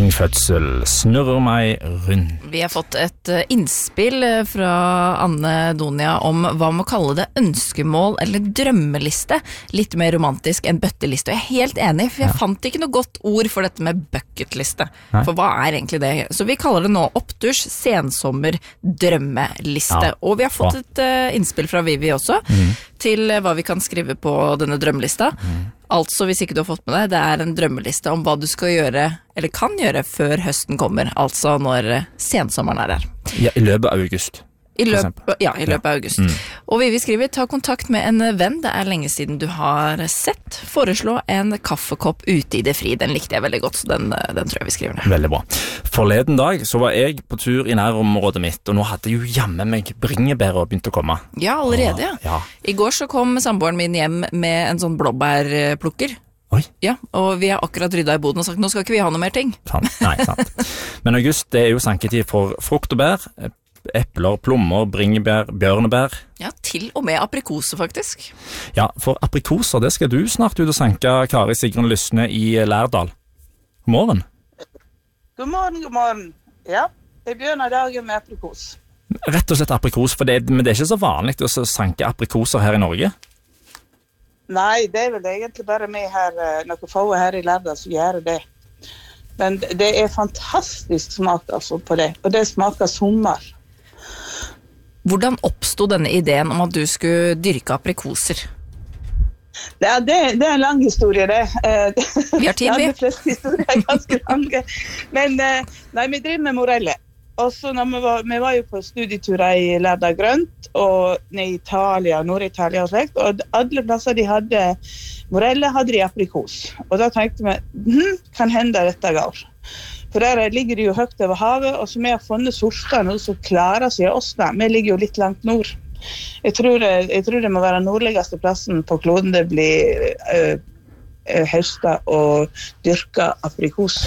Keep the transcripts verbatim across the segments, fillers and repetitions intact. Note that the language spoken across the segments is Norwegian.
min fødsel snurrer meg rundt. Vi har fått et innspill fra Anne Donia om hva man kaller det ønskemål eller drømmeliste. Litt mer romantisk enn bøtteliste. Og jeg er helt enig, for jeg ja. fant ikke noe godt ord for dette med bucketliste. Nei. For hva er egentlig det? Så vi kaller det nå oppturs, sensommer, drømmeliste. Ja. Og vi har fått et uh, innspill fra Vivi også, mm. til uh, hva vi kan skrive på denne drømmelista. Mm. Altså, hvis ikke du har fått med deg, det er en drømmeliste om hva du skal gjøre, eller kan gjøre, før høsten kommer. Altså når uh, sensommeren er der. Ja, i løpet av august. I løp, ja, i løpet av august. Mm. Og Vivi skriver, ta kontakt med en venn, det er lenge siden du har sett. Foreslå en kaffekopp ute i det fri. Den likte jeg veldig godt, så den, den tror jeg vi skriver ned. Veldig bra. Forleden dag så var jeg på tur i nærområdet mitt, og nå hadde jo jammen meg bringebær og begynt å komme. Ja, allerede, ja. ja. I går så kom samboeren min hjem med en sånn blåbærplukker. Oi. Ja, og vi har akkurat ryddet i boden og sagt, nå skal ikke vi ha noe mer ting. Sant. Nei, sant. Men august, det er jo sanketid for frukt og bær, epler, plommer, bringebær, bjørnebær. Ja, til og med aprikoser faktisk. Ja, for aprikoser, det skal du snart ut og sanke, Kari Sigrun Lysne i Lærdal. God morgen. God morgen, god morgen. Ja, jeg begynner dagen med aprikos. Rett og slett aprikos, for det, men det er ikke så vanlig å sanke aprikoser her i Norge? Nei, det er vel egentlig bare vi her, noen få her i Lærdal som gjør det. Men det er fantastisk smak altså på det, og det smaker sommer. Hvordan oppstod denne ideen om at du skulle dyrke aprikoser? Ja, det, det er en lang historie, det. Vi har tid, vi. Ja, de fleste historier er ganske lange. Men nei, vi driver med moreller. Og så når vi var, vi var jo på studieturer i Lærdal Grønt, og ned i Italia, Nord-Italia og slekt, og alle plasser de hadde moreller, hadde de aprikos. Og da tenkte vi, hm, kan hende dette går. For der ligger de jo høyt over havet, og så vi har funnet sorter nå som klarer seg i oss da. Vi ligger jo litt langt nord. Jeg tror, jeg tror det må være nordligste plassen på kloden det blir øh, høstet og dyrket aprikos.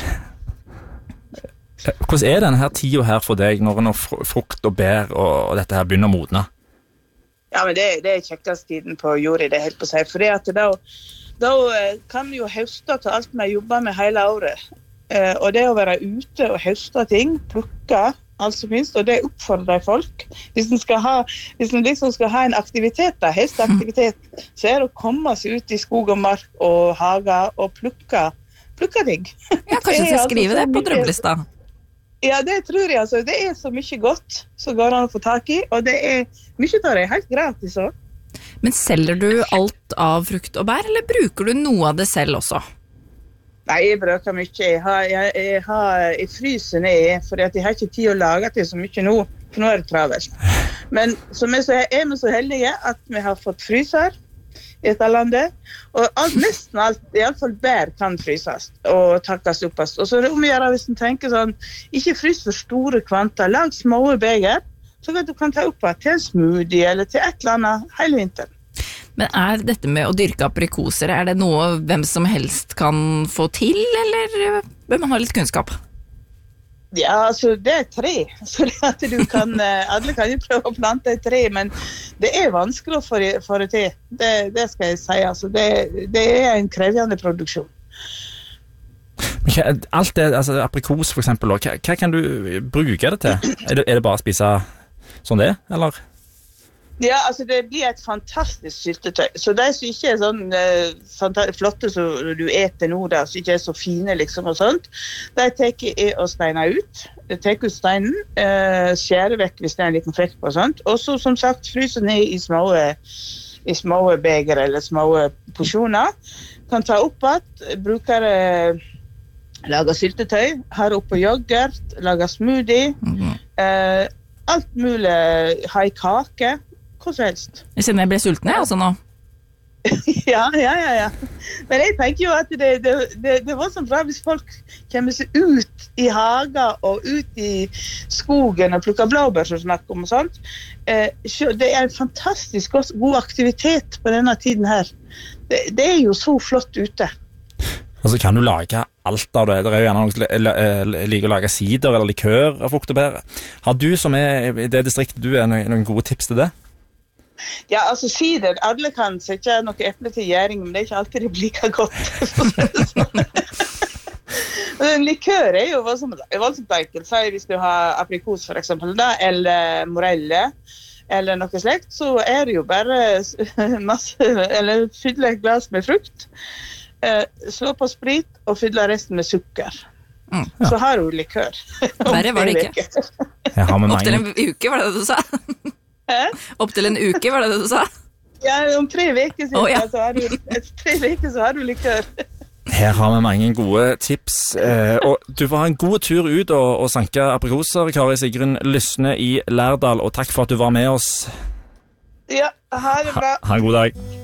Hvordan er denne her tiden her for deg når noe frukt og bær og dette her begynner å modne? Ja, men det, det er kjekkest tiden på jorda, det er helt på seg. For det at da, da kan vi jo høste til alt vi jobber med hele året. Uh, og det å være ute og høste ting, plukke alt som finnes, og det oppfordrer folk. Hvis en skal ha, hvis en liksom skal ha en aktivitet, da, høsteaktivitet, så er det å komme seg ut i skog og mark og hager og plukke, plukke ting. Ja, kanskje jeg skal skrive det, det på drømmelista. Ja, det tror jeg, altså. Det er så mye godt som går an å få tak i, og det er mye av det helt gratis også. Men selger du alt av frukt og bær, eller bruker du noe av det selv også? Nei, jeg bruker mye. Jeg har, jeg, jeg har jeg fryser ned, for jeg har ikke tid å lage til så mye nå, for nå er det travelt. Men så er, så er vi så heldige at vi har fått fryser i dette landet, og alt, nesten alt, i alle fall bær kan fryses og takkes oppast. Og så er det om å gjøre hvis en tenker sånn, ikke frys for store kvanter, lag små beger, så at du kan ta opp til en smoothie eller til et eller annet hele vinteren. Men er dette med å dyrke aprikoser, er det noe hvem som helst kan få til, eller bør man ha litt kunnskap? Ja, altså det er tre, så det at du kan, alle kan jo prøve å plante et tre, men det er vanskelig å få det, få det til, det, det skal jeg si, altså det, det er en krevende produksjon. Men alt det, altså aprikos for eksempel, hva, hva kan du bruke det til? Er det, er det bare å spise sånn det, eller? Ja, altså det blir et fantastisk syltetøy. Så de som ikke er sånn uh, flotte som du eter nå, der, som ikke er så fine liksom og sånt, de teker jeg og steiner ut. Jeg teker ut steinen, uh, skjærer vekk hvis det er en liten flekk på sånt, og så som sagt fryser ned i små, i små beger eller små porsjoner. Kan ta opp at, bruker uh, lager syltetøy, har oppå yoghurt, lager smoothie, mm-hmm. uh, alt mulig, ha i kake, hva som helst. Jeg kjenner jeg ble sulten, jeg, altså nå. ja, ja, ja, ja. Men jeg tenker jo at det, det, det, det var så bra hvis folk kommer seg ut i hager og ut i skogen og plukker blåbær som snakker om og sånt. Eh, det er en fantastisk god aktivitet på denne tiden her. Det, det er jo så flott ute. Altså kan du lage alt av det? Det er jo gjerne noen som liker å lage sider eller likør av frukt og bær. Har du som er i det distriktet du er noen, noen gode tips til det? Ja, altså sider, alle kan sette noe eple til gjæring, men det er ikke alltid det blir like godt. det, en likør er jo voldsomt, voldsomt enkelt. Så hvis du har aprikos for eksempel, da, eller morelle, eller noe slekt, så er det jo bare masse, eller fylle et glass med frukt, eh, slå på sprit og fylle resten med sukker. Mm, ja. Så har du likør. Verre var det ikke. Opp til en uke, var det det du sa? Hæ? Opp til en uke, var det det du sa? Ja, om tre veker siden, oh, ja. så har du, tre veker så har du likør. Her har vi mange gode tips, eh, og du får ha en god tur ut og, og sanke aprikoser, Kari Sigrun Lysne i Lærdal, og takk for at du var med oss. Ja, ha det bra. Ha, ha en god dag.